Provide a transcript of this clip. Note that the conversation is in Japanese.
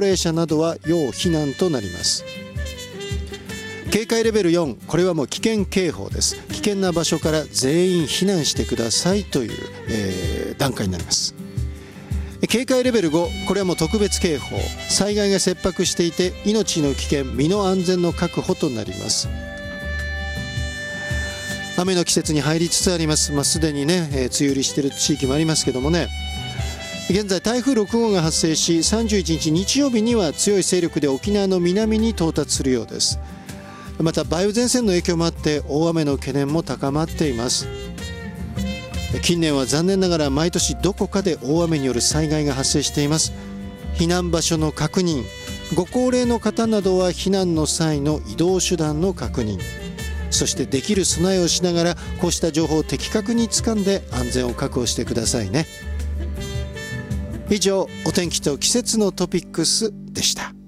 齢者などは要避難となります。警戒レベル4、これはもう危険警報です。危険な場所から全員避難してくださいという、段階になります。警戒レベル5、これはもう特別警報、災害が切迫していて命の危険、身の安全の確保となります。雨の季節に入りつつあります。すでにね、梅雨入りしている地域もありますけどもね、現在台風6号が発生し、31日日曜日には強い勢力で沖縄の南に到達するようです。また梅雨前線の影響もあって大雨の懸念も高まっています。近年は残念ながら毎年どこかで大雨による災害が発生しています。避難場所の確認、ご高齢の方などは避難の際の移動手段の確認、そしてできる備えをしながらこうした情報を的確に掴んで安全を確保してくださいね。以上、お天気と季節のトピックスでした。